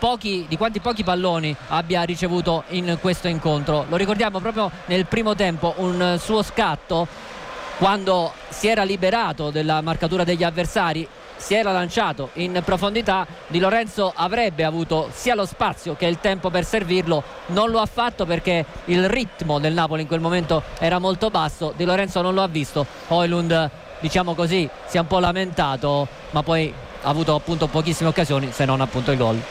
di quanti pochi palloni abbia ricevuto in questo incontro. Lo ricordiamo proprio nel primo tempo, un suo scatto quando si era liberato della marcatura degli avversari, si era lanciato in profondità. Di Lorenzo avrebbe avuto sia lo spazio che il tempo per servirlo, non lo ha fatto perché il ritmo del Napoli in quel momento era molto basso. Di Lorenzo non lo ha visto, Højlund, diciamo così, si è un po' lamentato, ma poi ha avuto appunto pochissime occasioni, se non appunto il gol.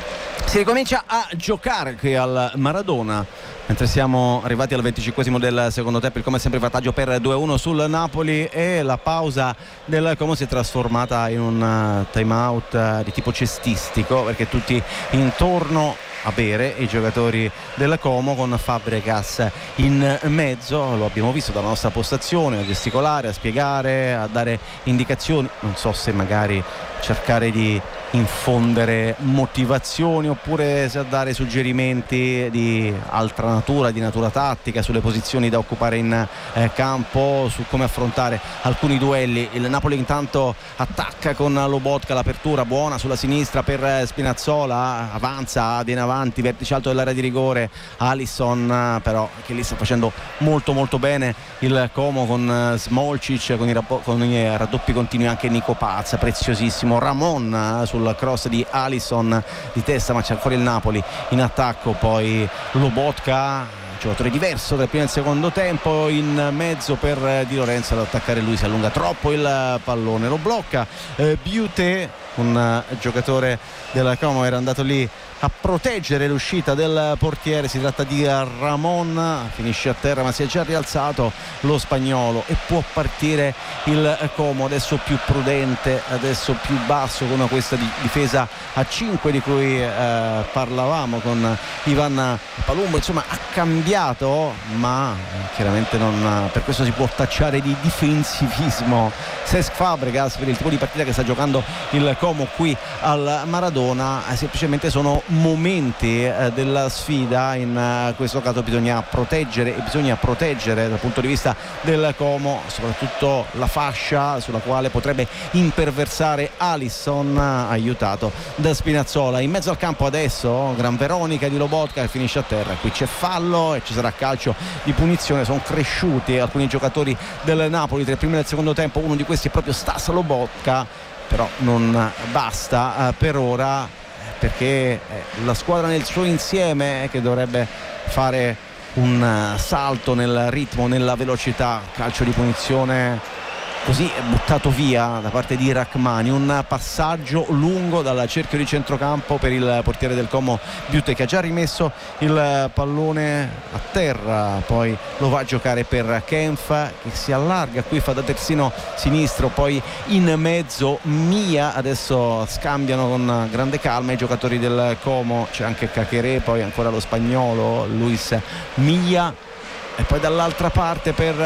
Si ricomincia a giocare qui al Maradona mentre siamo arrivati al 25esimo del secondo tempo. Il Como è sempre in vantaggio per 2-1 sul Napoli e la pausa del Como si è trasformata in un time out di tipo cestistico, perché tutti intorno a bere, i giocatori del Como, con Fabregas in mezzo. Lo abbiamo visto dalla nostra postazione a gesticolare, a spiegare, a dare indicazioni, non so se magari cercare di infondere motivazioni oppure se a dare suggerimenti di altra natura, di natura tattica, sulle posizioni da occupare in campo, su come affrontare alcuni duelli. Il Napoli intanto attacca con Lobotka, l'apertura buona sulla sinistra per Spinazzola, avanza, viene avanti, vertice alto dell'area di rigore, Alisson però che lì sta facendo molto molto bene il Como con Smolcic, con i raddoppi continui anche Nico Paz, preziosissimo Ramon sul cross di Alisson di testa, ma c'è ancora il Napoli in attacco. Poi Lobotka, giocatore diverso dal primo e il secondo tempo, in mezzo per Di Lorenzo ad attaccare lui, si allunga troppo il pallone, lo blocca Biuté, un giocatore della Como era andato lì a proteggere l'uscita del portiere. Si tratta di Ramon, finisce a terra ma si è già rialzato lo spagnolo e può partire il Como, adesso più prudente, adesso più basso, con questa difesa a 5 di cui parlavamo con Ivan Palumbo. Insomma, ha cambiato, ma chiaramente non per questo si può tacciare di difensivismo Cesc Fabregas per il tipo di partita che sta giocando il Como qui al Maradona. Semplicemente sono momenti della sfida, in questo caso bisogna proteggere, e bisogna proteggere dal punto di vista del Como soprattutto la fascia sulla quale potrebbe imperversare Alisson, aiutato da Spinazzola. In mezzo al campo adesso Gran Veronica di Lobotka che finisce a terra, qui c'è fallo e ci sarà calcio di punizione. Sono cresciuti alcuni giocatori del Napoli tra il primo e il secondo tempo, uno di questi è proprio Stas Lobotka, però non basta per ora, perché la squadra nel suo insieme che dovrebbe fare un salto nel ritmo, nella velocità. Calcio di punizione così buttato via da parte di Rachmani, un passaggio lungo dal cerchio di centrocampo per il portiere del Como Biuté, che ha già rimesso il pallone a terra, poi lo va a giocare per Kempf che si allarga, qui fa da terzino sinistro, poi in mezzo Mia. Adesso scambiano con grande calma i giocatori del Como, c'è anche Caqueré, poi ancora lo spagnolo Luis Mia. E poi dall'altra parte per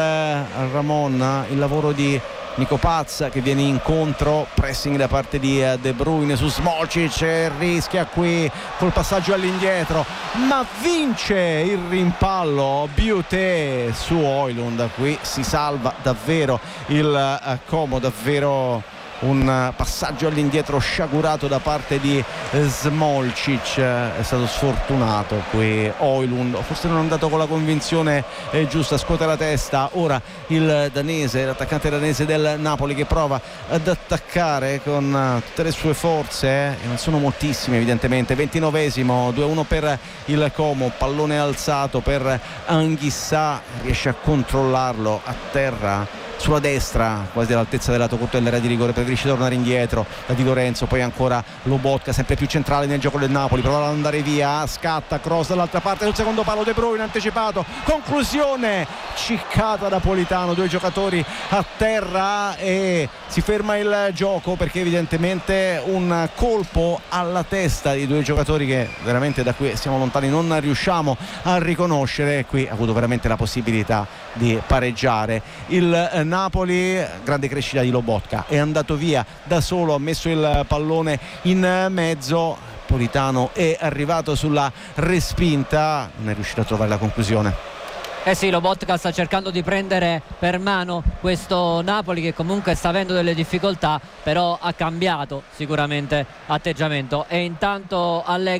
Ramon il lavoro di Nico Paz che viene incontro, pressing da parte di De Bruyne su Smolcic, rischia qui col passaggio all'indietro ma vince il rimpallo Biuté su Højlund. Qui si salva davvero il Como, davvero un passaggio all'indietro sciagurato da parte di Smolcic, è stato sfortunato qui Højlund, forse non è andato con la convinzione giusta, scuote la testa ora il danese, l'attaccante danese del Napoli, che prova ad attaccare con tutte le sue forze e non sono moltissime evidentemente. 29esimo, 2-1 per il Como, pallone alzato per Anghissà, riesce a controllarlo a terra sulla destra, quasi all'altezza del lato corto dell'area di rigore, preferisce tornare indietro da Di Lorenzo, poi ancora Lobotka sempre più centrale nel gioco del Napoli, prova ad andare via, scatta, cross dall'altra parte sul secondo palo, De Bruyne anticipato, conclusione, ciccata da Politano, due giocatori a terra e si ferma il gioco perché evidentemente un colpo alla testa di due giocatori che veramente da qui siamo lontani, non riusciamo a riconoscere. Qui ha avuto veramente la possibilità di pareggiare il Napoli. Grande crescita di Lobotka, è andato via da solo, ha messo il pallone in mezzo, Politano è arrivato sulla respinta, non è riuscito a trovare la conclusione. Eh sì, Lobotka sta cercando di prendere per mano questo Napoli che comunque sta avendo delle difficoltà, però ha cambiato sicuramente atteggiamento. E intanto Allegri